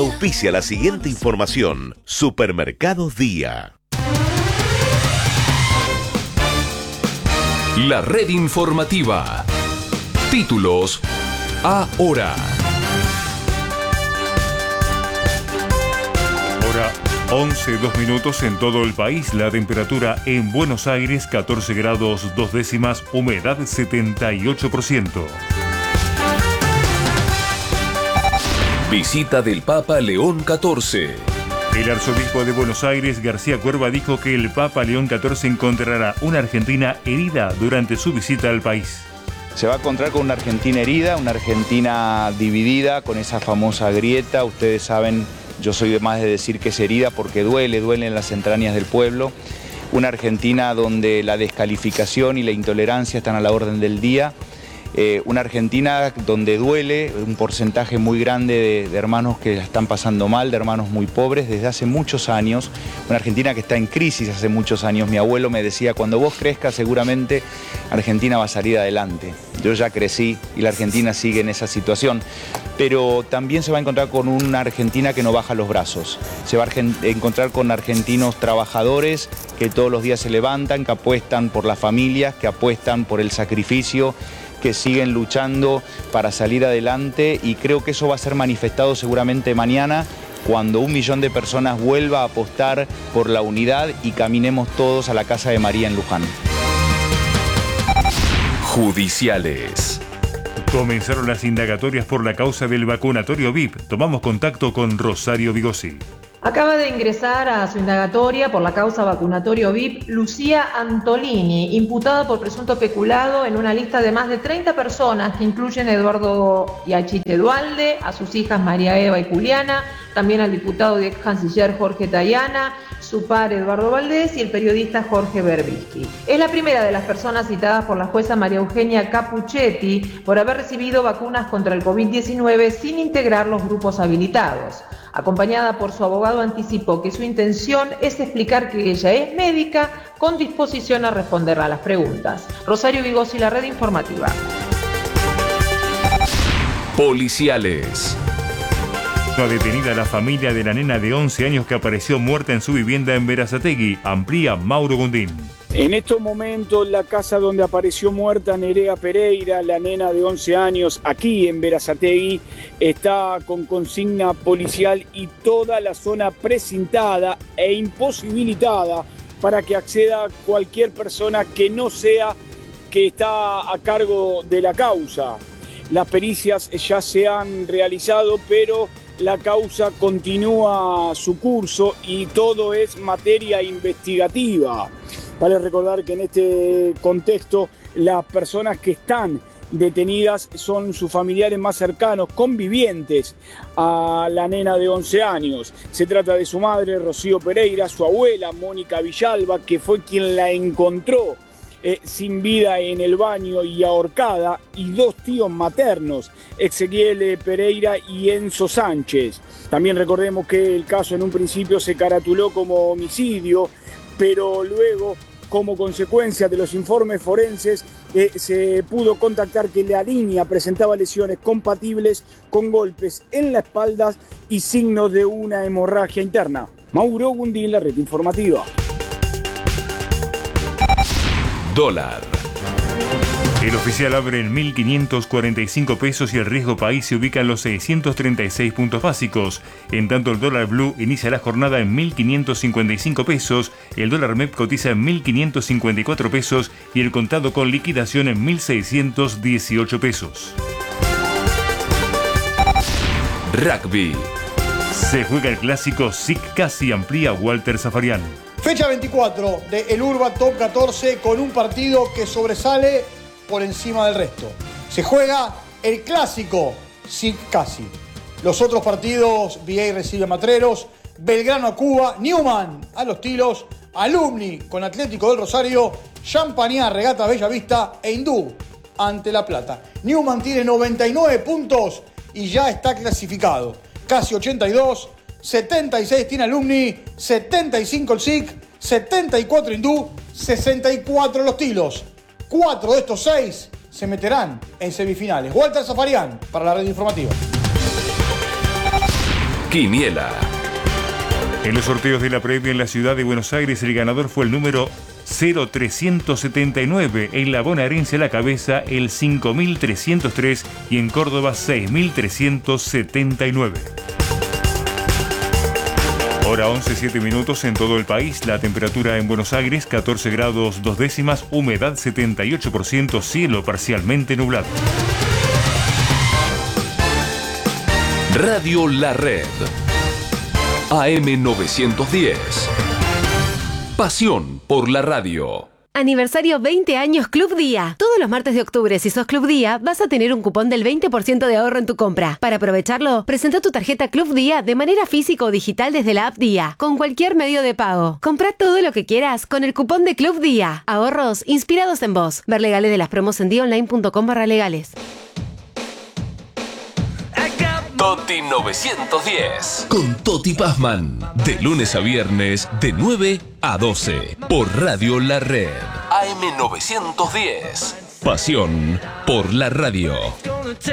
auspicia la siguiente información. Supermercados Día. La red informativa. Títulos ahora. Hora 11:02 en todo el país. La temperatura en Buenos Aires 14 grados 2 décimas, humedad 78%. Visita del Papa León XIV. El arzobispo de Buenos Aires, García Cuerva, dijo que el Papa León XIV encontrará una Argentina herida durante su visita al país. Se va a encontrar con una Argentina herida, una Argentina dividida, con esa famosa grieta. Ustedes saben, yo soy de más de decir que es herida porque duele en las entrañas del pueblo. Una Argentina donde la descalificación y la intolerancia están a la orden del día. Una Argentina donde duele un porcentaje muy grande de hermanos que la están pasando mal, de hermanos muy pobres desde hace muchos años. Una Argentina que está en crisis hace muchos años. Mi abuelo me decía, cuando vos crezcas seguramente Argentina va a salir adelante. Yo ya crecí y la Argentina sigue en esa situación. Pero también se va a encontrar con una Argentina que no baja los brazos. Se va a encontrar con argentinos trabajadores que todos los días se levantan, que apuestan por las familias, que apuestan por el sacrificio, que siguen luchando para salir adelante, y creo que eso va a ser manifestado seguramente mañana cuando 1 millón de personas vuelva a apostar por la unidad y caminemos todos a la Casa de María en Luján. Judiciales. Comenzaron las indagatorias por la causa del vacunatorio VIP. Tomamos contacto con Rosario Vigossi. Acaba de ingresar a su indagatoria por la causa vacunatorio VIP Lucía Antolini, imputada por presunto peculado en una lista de más de 30 personas que incluyen a Eduardo Iachite Dualde, a sus hijas María Eva y Juliana, también al diputado y ex canciller Jorge Tayana, su padre Eduardo Valdés y el periodista Jorge Berbisky. Es la primera de las personas citadas por la jueza María Eugenia Capuchetti por haber recibido vacunas contra el COVID-19 sin integrar los grupos habilitados. Acompañada por su abogado, anticipó que su intención es explicar que ella es médica con disposición a responder a las preguntas. Rosario Vigossi, la red informativa. Policiales. Detenida la familia de la nena de 11 años que apareció muerta en su vivienda en Berazategui. Amplía Mauro Gundín. En estos momentos, la casa donde apareció muerta Nerea Pereira, la nena de 11 años, aquí en Berazategui, está con consigna policial y toda la zona precintada e imposibilitada para que acceda cualquier persona que no sea que está a cargo de la causa. Las pericias ya se han realizado, pero la causa continúa su curso y todo es materia investigativa. Vale recordar que en este contexto las personas que están detenidas son sus familiares más cercanos, convivientes a la nena de 11 años. Se trata de su madre, Rocío Pereira, su abuela, Mónica Villalba, que fue quien la encontró sin vida en el baño y ahorcada, y 2 tíos maternos, Ezequiel Pereira y Enzo Sánchez. También recordemos que el caso en un principio se caratuló como homicidio, pero luego, como consecuencia de los informes forenses, se pudo contactar que la niña presentaba lesiones compatibles con golpes en la espalda y signos de una hemorragia interna. Mauro Gundín, la red informativa. Dólar. El oficial abre en 1.545 pesos y el riesgo país se ubica en los 636 puntos básicos. En tanto, el dólar blue inicia la jornada en 1.555 pesos, el dólar MEP cotiza en 1.554 pesos y el contado con liquidación en 1.618 pesos. Rugby. Se juega el clásico SIC Casi, amplía Walter Zafarian. Fecha 24 de El Urba Top 14 con un partido que sobresale por encima del resto. Se juega el clásico SIC Casi. Los otros partidos, VA recibe a Matreros, Belgrano a Cuba, Newman a Los Tilos, Alumni con Atlético del Rosario, Champagnat Regata Bellavista e Hindú ante La Plata. Newman tiene 99 puntos y ya está clasificado. Casi 82, 76 tiene Alumni, 75 el SIC, 74 Hindú, 64 Los Tilos. 4 de estos 6 se meterán en semifinales. Walter Zafarian para la red informativa. Quiniela. En los sorteos de la previa en la ciudad de Buenos Aires, el ganador fue el número 0379, en la bonaerense a la cabeza el 5303 y en Córdoba 6379. Hora 11:07 minutos en todo el país. La temperatura en Buenos Aires 14 grados 2 décimas, humedad 78%, cielo parcialmente nublado. Radio La Red. AM 910. Pasión por la radio. Aniversario 20 años Club Día. Todos los martes de octubre, si sos Club Día, vas a tener un cupón del 20% de ahorro en tu compra. Para aprovecharlo, presenta tu tarjeta Club Día de manera física o digital desde la app Día, con cualquier medio de pago. Comprá todo lo que quieras con el cupón de Club Día. Ahorros inspirados en vos. Ver legales de las promos en diaonline.com/legales. Toti 910. Con Toti Pazman. De lunes a viernes, de 9 a 12. Por Radio La Red. AM 910. Pasión por la radio.